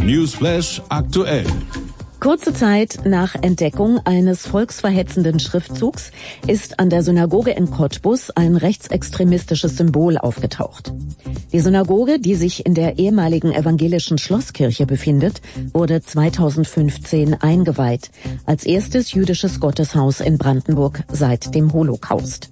Newsflash aktuell. Kurze Zeit nach Entdeckung eines volksverhetzenden Schriftzugs ist an der Synagoge in Cottbus ein rechtsextremistisches Symbol aufgetaucht. Die Synagoge, die sich in der ehemaligen evangelischen Schlosskirche befindet, wurde 2015 eingeweiht, als erstes jüdisches Gotteshaus in Brandenburg seit dem Holocaust.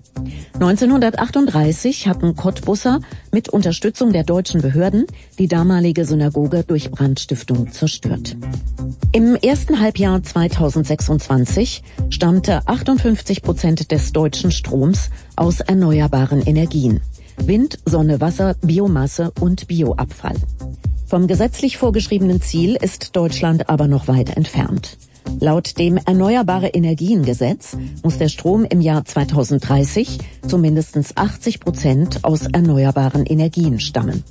1938 hatten Cottbusser mit Unterstützung der deutschen Behörden die damalige Synagoge durch Brandstiftung zerstört. Im ersten Halbjahr 2026 stammte 58% des deutschen Stroms aus erneuerbaren Energien. Wind, Sonne, Wasser, Biomasse und Bioabfall. Vom gesetzlich vorgeschriebenen Ziel ist Deutschland aber noch weit entfernt. Laut dem Erneuerbare-Energien-Gesetz muss der Strom im Jahr 2030 zu mindestens 80% aus erneuerbaren Energien stammen.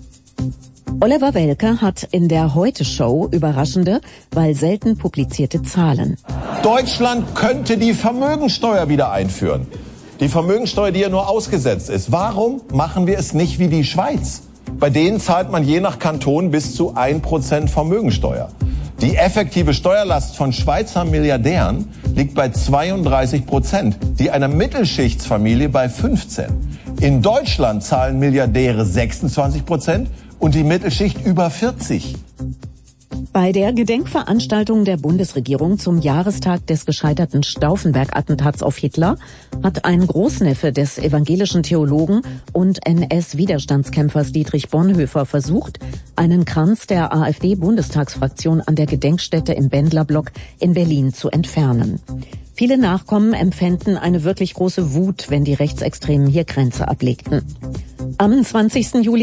Oliver Welke hat in der Heute-Show überraschende, weil selten publizierte Zahlen. Deutschland könnte die Vermögensteuer wieder einführen. Die Vermögensteuer, die ja nur ausgesetzt ist. Warum machen wir es nicht wie die Schweiz? Bei denen zahlt man je nach Kanton bis zu 1% Vermögensteuer. Die effektive Steuerlast von Schweizer Milliardären liegt bei 32%, die einer Mittelschichtsfamilie bei 15%. In Deutschland zahlen Milliardäre 26% und die Mittelschicht über 40%. Bei der Gedenkveranstaltung der Bundesregierung zum Jahrestag des gescheiterten Stauffenberg-Attentats auf Hitler hat ein Großneffe des evangelischen Theologen und NS-Widerstandskämpfers Dietrich Bonhoeffer versucht, einen Kranz der AfD-Bundestagsfraktion an der Gedenkstätte im Bendlerblock in Berlin zu entfernen. Viele Nachkommen empfänden eine wirklich große Wut, wenn die Rechtsextremen hier Grenze ablegten. Am 20. Juli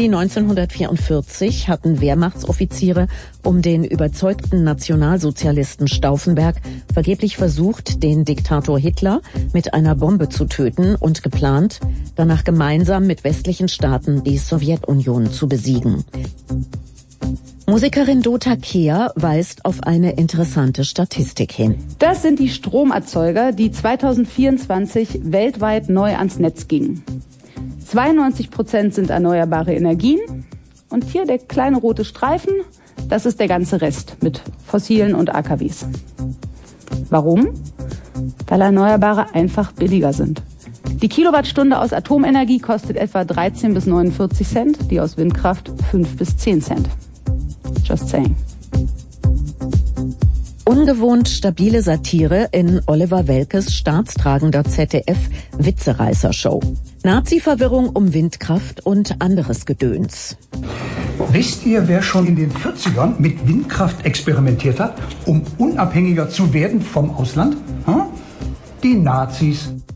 1944 hatten Wehrmachtsoffiziere um den überzeugten Nationalsozialisten Stauffenberg vergeblich versucht, den Diktator Hitler mit einer Bombe zu töten und geplant, danach gemeinsam mit westlichen Staaten die Sowjetunion zu besiegen. Musikerin Dota Kehr weist auf eine interessante Statistik hin. Das sind die Stromerzeuger, die 2024 weltweit neu ans Netz gingen. 92% sind erneuerbare Energien und hier der kleine rote Streifen, das ist der ganze Rest mit fossilen und AKWs. Warum? Weil Erneuerbare einfach billiger sind. Die Kilowattstunde aus Atomenergie kostet etwa 13 bis 49 Cent, die aus Windkraft 5 bis 10 Cent. Just saying. Ungewohnt stabile Satire in Oliver Welkes staatstragender ZDF-Witzereißer-Show. Nazi-Verwirrung um Windkraft und anderes Gedöns. Wisst ihr, wer schon in den 40ern mit Windkraft experimentiert hat, um unabhängiger zu werden vom Ausland? Die Nazis.